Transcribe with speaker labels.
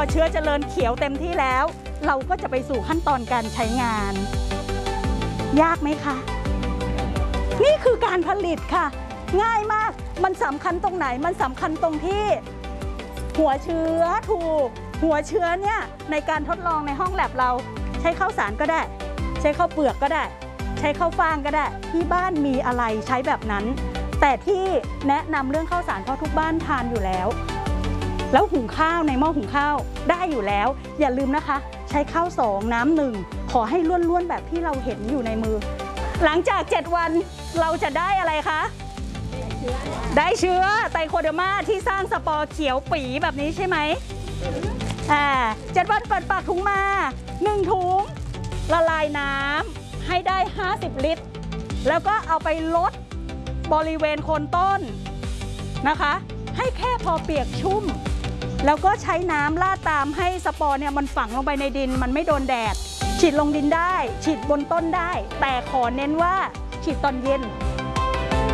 Speaker 1: เชื้อเจริญเขียวเต็มที่แล้วเราก็จะไปสู่ขั้นตอนการใช้งานยากไหมคะนี่คือการผลิตค่ะง่ายมากมันสำคัญตรงไหนมันสำคัญตรงที่หัวเชื้อถูกหัวเชื้อเนี่ยในการทดลองในห้องแลบเราใช้ข้าวสารก็ได้ใช้ข้าวเปลือกก็ได้ใช้ข้าวฟ่างก็ได้ที่บ้านมีอะไรใช้แบบนั้นแต่ที่แนะนำเรื่องข้าวสารเพราะทุกบ้านทานอยู่แล้วหุงข้าวในหม้อหุงข้าวได้อยู่แล้วอย่าลืมนะคะใช้ข้าว2น้ำ1ขอให้ล้วนๆแบบที่เราเห็นอยู่ในมือหลังจาก7วันเราจะได้อะไรคะได้เชื้อไตรโคเดอร์มาที่สร้างสปอร์เขียวปีแบบนี้ใช่ไหม7วันเปิดปากถุงมา1ถุงละลายน้ำให้ได้50ลิตรแล้วก็เอาไปลดบริเวณโคนต้นนะคะให้แค่พอเปียกชุ่มแล้วก็ใช้น้ำลาดตามให้สปอร์เนี่ยมันฝังลงไปในดินมันไม่โดนแดดฉีดลงดินได้ฉีดบนต้นได้แต่ขอเน้นว่าฉีดตอนเย็น